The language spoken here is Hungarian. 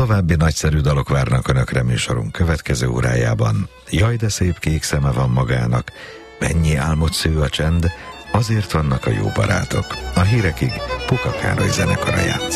További nagyszerű dalok várnak Önökre műsorunk következő órájában. Jaj, de szép kék szeme van magának, mennyi álmot sző a csend, azért vannak a jó barátok. A hírekig Puka Károly zenekara játsz.